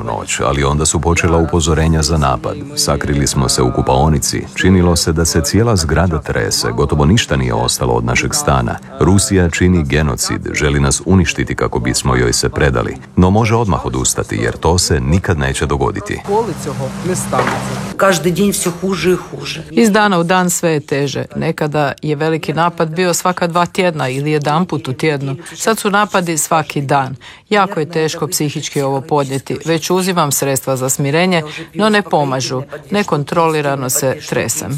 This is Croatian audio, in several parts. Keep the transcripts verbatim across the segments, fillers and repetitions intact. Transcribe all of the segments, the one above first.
noć, ali onda su počela upozorenja za napad. Sakrili smo se u kupaonici. Činilo se da se cijela zgrada trese, gotovo ništa nije ostalo od našeg stana. Rusija čini genocid, želi nas uništiti kako bismo joj se predali. No može odmah odustati, jer to se nikad neće dogoditi. Iz dana u dan sve je teže. Nekada je veliki napad bio svaka dva tjedna ili jedanput u tjednu. Sad su napadi svaki dan. Jako je teško psihički ovo podnijeti. Već uzimam sredstva za smirenje, no ne pomažu. Nekontrolirano se tresem.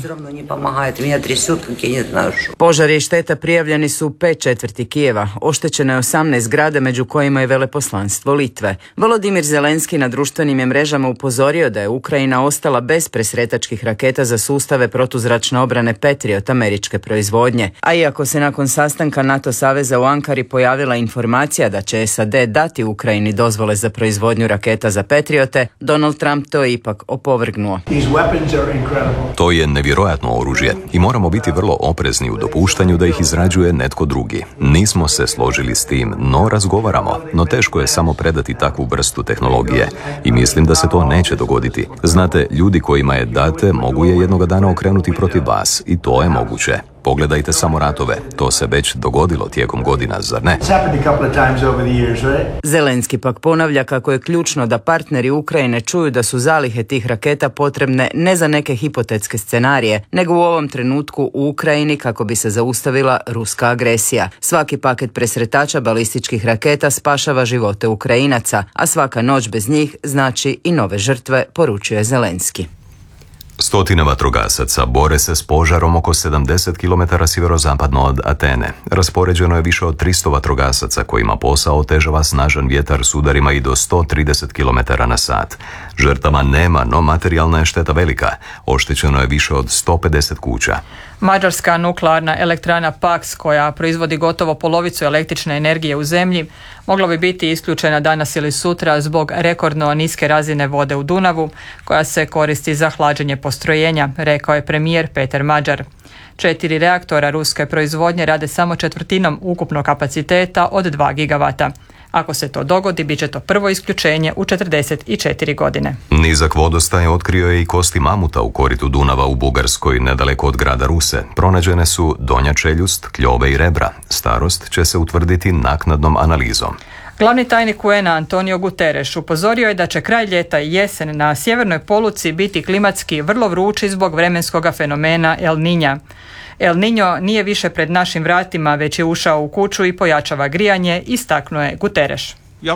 Požari i šteta prijavljeni su u pet četvrti Kijeva. Oštećeno je osamnaest zgrada, među kojima je veleposlanstvo Litve. Volodimir Zelenski na društvenim je mrežama upozorio da je Ukrajina ostala bez presretačkih raketa za sustave protuzračne obrane Patriot američke proizvodnje. A iako se nakon sastanka NATO saveza u Ankari pojavila informacija da će S A D dati Ukrajini dozvole za proizvodnju raketa za Patriote, Donald Trump to je ipak opovrgnuo. To je nevjerojatno oružje i moramo biti vrlo oprezni u dopuštanju da ih izrađuje netko drugi. Nismo se složili s tim, no razgovaramo, no teško je samo predati takvu vrstu tehnologije i mislim da se to neće dogoditi. Znate, ljudi kojima je date mogu je jednoga dana okrenuti protiv vas i to je moguće. Pogledajte samo ratove, to se već dogodilo tijekom godina, zar ne? Zelenski pak ponavlja kako je ključno da partneri Ukrajine čuju da su zalihe tih raketa potrebne ne za neke hipotetske scenarije, nego u ovom trenutku u Ukrajini kako bi se zaustavila ruska agresija. Svaki paket presretača balističkih raketa spašava živote Ukrajinaca, a svaka noć bez njih znači i nove žrtve, poručuje Zelenski. Stotine vatrogasaca bore se s požarom oko sedamdeset kilometara sjeverozapadno od Atene. Raspoređeno je više od tristo vatrogasaca kojima posao otežava snažan vjetar s udarima i do sto trideset kilometara na sat. Žrtava nema, no materijalna je šteta velika. Oštećeno je više od sto pedeset kuća. Mađarska nuklearna elektrana Paks, koja proizvodi gotovo polovicu električne energije u zemlji, mogla bi biti isključena danas ili sutra zbog rekordno niske razine vode u Dunavu, koja se koristi za hlađenje postrojenja, rekao je premijer Peter Mađar. Četiri reaktora ruske proizvodnje rade samo četvrtinom ukupnog kapaciteta od dva gigavata. Ako se to dogodi, bit će to prvo isključenje u četrdeset četiri godine. Nizak vodostaj otkrio je i kosti mamuta u koritu Dunava u Bugarskoj, nedaleko od grada Ruse. Pronađene su donja čeljust, kljove i rebra. Starost će se utvrditi naknadnom analizom. Glavni tajnik U N-a Antonio Guterres upozorio je da će kraj ljeta i jesen na sjevernoj poluci biti klimatski vrlo vrući zbog vremenskog fenomena El Niña. El Niño nije više pred našim vratima, već je ušao u kuću i pojačava grijanje, istaknuo je Guterres.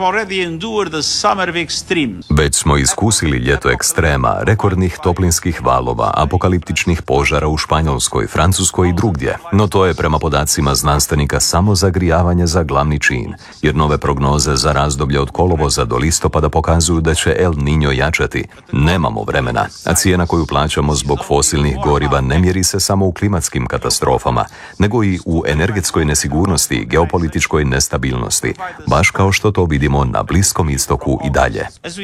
Već smo iskusili ljeto ekstrema, rekordnih toplinskih valova, apokaliptičnih požara u Španjolskoj, Francuskoj i drugdje. No to je prema podacima znanstvenika samo zagrijavanje za glavni čin, jer nove prognoze za razdoblje od kolovoza do listopada pokazuju da će El Niño jačati. Nemamo vremena, a cijena koju plaćamo zbog fosilnih goriva ne mjeri se samo u klimatskim katastrofama, nego i u energetskoj nesigurnosti i geopolitičkoj nestabilnosti, baš kao što to vidimo na Bliskom istoku i dalje.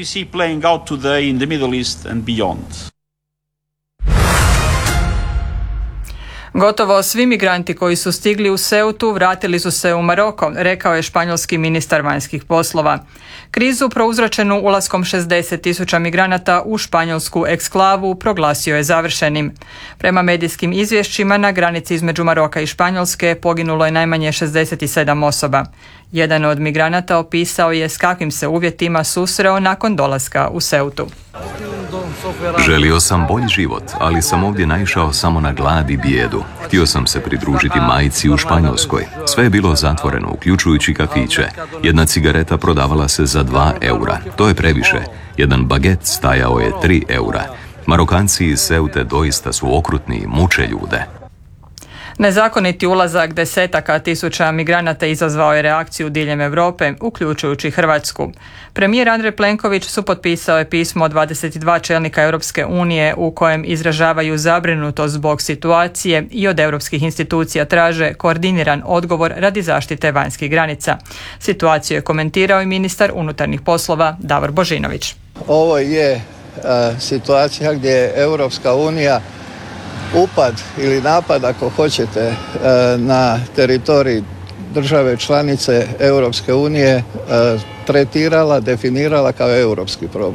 Gotovo svi migranti koji su stigli u Ceutu vratili su se u Maroko, rekao je španjolski ministar vanjskih poslova. Krizu prouzročenu ulaskom šezdeset tisuća migranata u španjolsku eksklavu proglasio je završenim. Prema medijskim izvješćima na granici između Maroka i Španjolske poginulo je najmanje šezdeset sedam osoba. Jedan od migranata opisao je s kakvim se uvjetima susreo nakon dolaska u Ceutu. Želio sam bolji život, ali sam ovdje naišao samo na glad i bijedu. Htio sam se pridružiti majici u Španjolskoj. Sve je bilo zatvoreno, uključujući kafiće. Jedna cigareta prodavala se za dva eura. To je previše. Jedan baget stajao je tri eura. Marokanci iz Ceute doista su okrutni i muče ljude. Nezakoniti ulazak desetaka tisuća migranata izazvao je reakciju diljem Europe, uključujući Hrvatsku. Premijer Andrej Plenković supotpisao je pismo od dvadeset dva čelnika Europske unije u kojem izražavaju zabrinutost zbog situacije i od europskih institucija traže koordiniran odgovor radi zaštite vanjskih granica. Situaciju je komentirao i ministar unutarnjih poslova Davor Božinović. Ovo je uh, situacija gdje je Europska unija upad ili napad, ako hoćete, na teritorij države članice Europske unije tretirala, definirala kao europski problem.